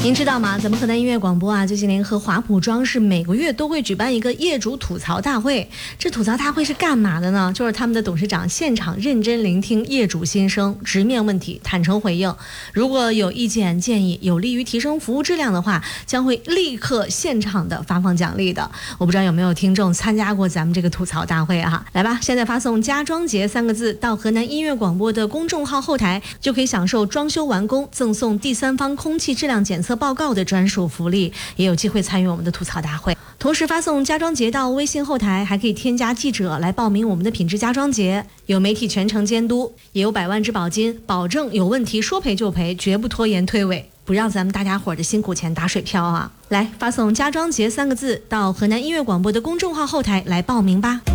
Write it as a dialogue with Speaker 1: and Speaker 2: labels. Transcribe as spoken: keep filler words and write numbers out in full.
Speaker 1: 您知道吗？咱们河南音乐广播啊，最近联合华普装饰每个月都会举办一个业主吐槽大会。这吐槽大会是干嘛的呢？就是他们的董事长现场认真聆听业主心声，直面问题，坦诚回应。如果有意见建议有利于提升服务质量的话，将会立刻现场的发放奖励的。我不知道有没有听众参加过咱们这个吐槽大会啊？来吧，现在发送家装节三个字到河南音乐广播的公众号后台，就可以享受装修完工赠送第三方空气质量检测报告的专属福利，也有机会参与我们的吐槽大会。同时发送家装节到微信后台，还可以添加记者来报名我们的品质家装节，有媒体全程监督，也有百万质保金，保证有问题说赔就赔，绝不拖延推诿，不让咱们大家伙的辛苦钱打水漂啊！来发送家装节三个字到河南音乐广播的公众号后台来报名吧。